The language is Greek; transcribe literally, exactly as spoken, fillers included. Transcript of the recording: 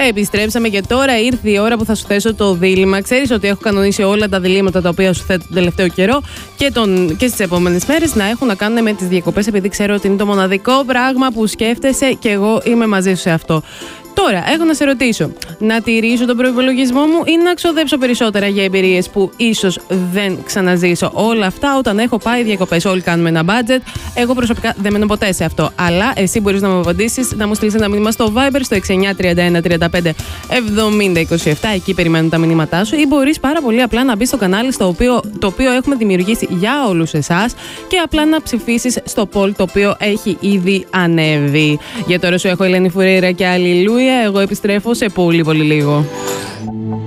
Επιστρέψαμε και τώρα ήρθε η ώρα που θα σου θέσω το δίλημμα. Ξέρεις ότι έχω κανονίσει όλα τα διλήμματα τα οποία σου θέτω τον τελευταίο καιρό και, τον, και στις επόμενες μέρες να έχουν να κάνουν με τις διακοπές, επειδή ξέρω ότι είναι το μοναδικό πράγμα που σκέφτεσαι και εγώ είμαι μαζί σου σε αυτό. Τώρα, έχω να σε ρωτήσω, να τηρήσω τον προϋπολογισμό μου ή να ξοδέψω περισσότερα για εμπειρίες που ίσως δεν ξαναζήσω? Όλα αυτά όταν έχω πάει διακοπές. Όλοι κάνουμε ένα budget. Εγώ προσωπικά δεν μένω ποτέ σε αυτό. Αλλά εσύ μπορείς να μου απαντήσεις, να μου στείλεις ένα μήνυμα στο Viber στο έξι εννιά τρία ένα τρία πέντε εβδομήντα είκοσι επτά. Εκεί περιμένουν τα μηνύματά σου. Ή μπορείς πάρα πολύ απλά να μπεις στο κανάλι στο οποίο, το οποίο έχουμε δημιουργήσει για όλους εσάς και απλά να ψηφίσεις στο poll το οποίο έχει ήδη ανέβει. Για τώρα σου έχω Ελένη Φουρέιρα και Αλληλούια. Εγώ επιστρέφω σε πολύ πολύ λίγο.